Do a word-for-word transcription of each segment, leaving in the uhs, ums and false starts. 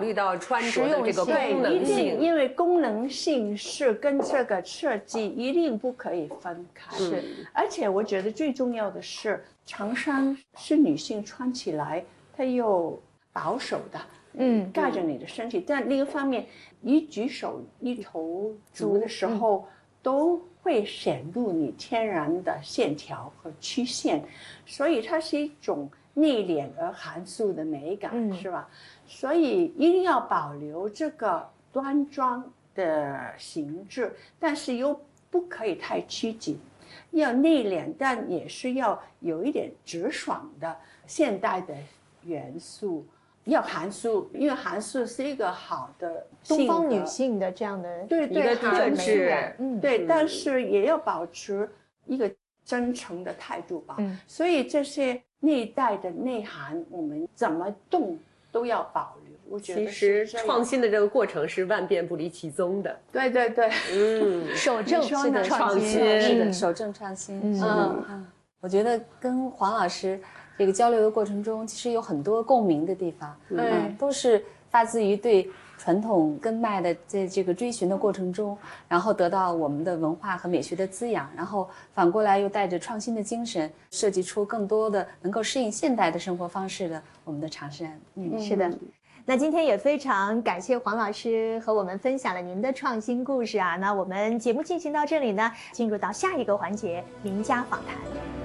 虑到穿着的这个功能性， 因为功能性是跟这个设计一定不可以分开。 是， 而且我觉得最重要的是，长衫是女性穿起来，它又保守的，嗯，盖着你的身体。但另一方面，一举手一投足的时候，都会显露你天然的线条和曲线，所以它是一种内敛而含蓄的美感，嗯、是吧？所以一定要保留这个端庄的形制，但是又不可以太拘谨，要内敛，但也是要有一点直爽的现代的元素。要含蓄，因为含蓄是一个好的东方女性的这样的对对一个特质， 嗯，对，但是也要保持一个真诚的态度吧。嗯，所以这些内在的内涵，我们怎么动都要保留。我觉得其实创新的这个过程是万变不离其宗的。 对对对， 嗯，守正是的， 创新， 是的，守正创新。嗯嗯，我觉得跟黄老师这个交流的过程中，其实有很多共鸣的地方，嗯，都是发自于对传统根脉的在这个追寻的过程中，然后得到我们的文化和美学的滋养，然后反过来又带着创新的精神，设计出更多的能够适应现代的生活方式的我们的长衫。 嗯，是的。那今天也非常感谢黄老师和我们分享了您的创新故事啊。那我们节目进行到这里呢，进入到下一个环节——名家访谈。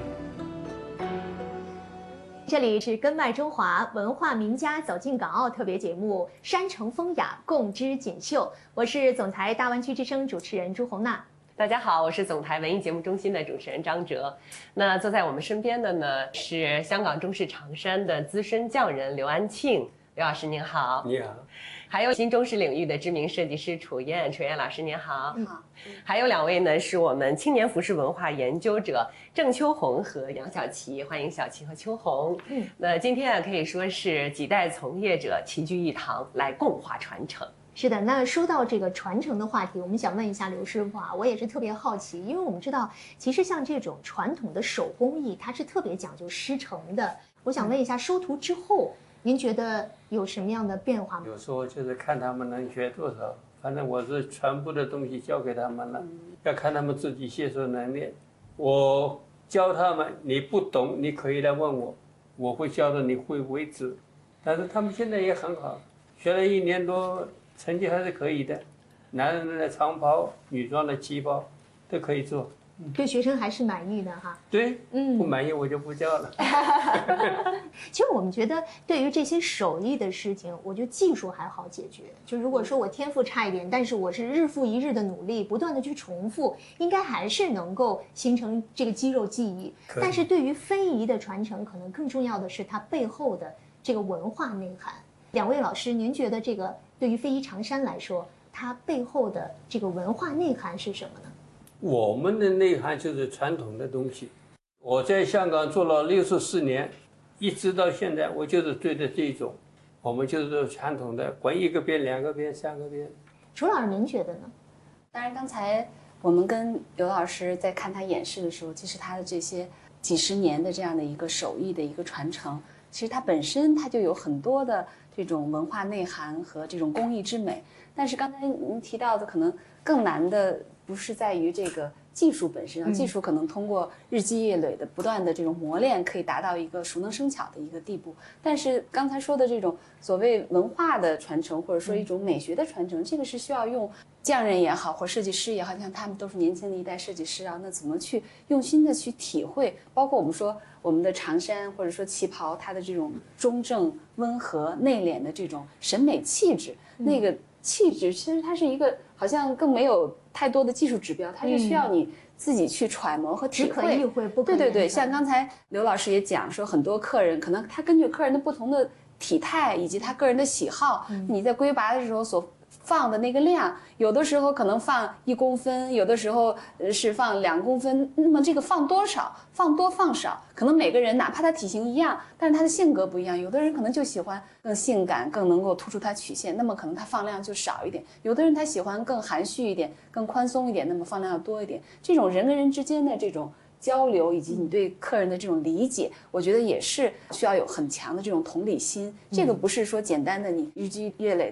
这里是根脉中华文化名家走进港澳特别节目《山城风雅，共知锦绣》，我是总台大湾区之声主持人朱红娜。 大家好，我是总台文艺节目中心的主持人张哲。那坐在我们身边的呢是香港中式长衫的资深匠人刘安庆，刘老师您好。 你好。 还有新中式领域的知名设计师楚燕，楚燕老师您好。你好。还有两位呢是我们青年服饰文化研究者郑秋红和杨小琪，欢迎小琪和秋红。嗯，那今天啊可以说是几代从业者齐聚一堂来共话传承。 是的，那说到这个传承的话题，我们想问一下刘师傅啊，我也是特别好奇，因为我们知道，其实像这种传统的手工艺，它是特别讲究师承的。我想问一下，收徒之后，您觉得有什么样的变化吗？ 有时候就是看他们能学多少，反正我是全部的东西交给他们了，嗯、要看他们自己吸收能力。我教他们，你不懂你可以来问我，我会教到你会为止。但是他们现在也很好，学了一年多。成绩还是可以的，男人的长袍、女装的旗袍都可以做。 对学生还是满意的哈。 对，嗯，不满意我就不教了。 其实我们觉得，对于这些手艺的事情，我觉得技术还好解决。就如果说我天赋差一点，但是我是日复一日的努力，不断的去重复，应该还是能够形成这个肌肉记忆。但是对于非遗的传承，可能更重要的是它背后的这个文化内涵。两位老师，您觉得这个对于非遗长衫来说，它背后的这个文化内涵是什么呢？ 我们的内涵就是传统的东西。我在香港做了六十四年，一直到现在，我就是对着这种，我们就是传统的，滚一个边、两个边、三个边。 楚老师，您觉得呢？ 当然，刚才我们跟刘老师在看他演示的时候，其实他的这些几十年的这样的一个手艺的一个传承，其实它本身它就有很多的这种文化内涵和这种工艺之美。但是刚才您提到的，可能更难的不是在于这个技术本身，技术可能通过日积月累的不断的这种磨练，可以达到一个熟能生巧的一个地步。但是刚才说的这种所谓文化的传承，或者说一种美学的传承，这个是需要用匠人也好，或设计师也好，像他们都是年轻的一代设计师啊，那怎么去用心的去体会，包括我们说我们的长衫或者说旗袍，它的这种中正、温和、内敛的这种审美气质，那个气质其实它是一个好像更没有太多的技术指标，它是需要你自己去揣摩和体会。 只可意会，不可言传。 对对对，像刚才刘老师也讲说，很多客人可能他根据客人的不同的体态以及他个人的喜好，嗯、你在归拔的时候所放的那个量，有的时候可能放一公分，有的时候是放两公分。那么这个放多少，放多放少，可能每个人哪怕他体型一样，但是他的性格不一样。有的人可能就喜欢更性感，更能够突出他曲线，那么可能他放量就少一点；有的人他喜欢更含蓄一点，更宽松一点，那么放量要多一点。这种人跟人之间的这种交流以及你对客人的这种理解，我觉得也是需要有很强的这种同理心。这个不是说简单的你日积月累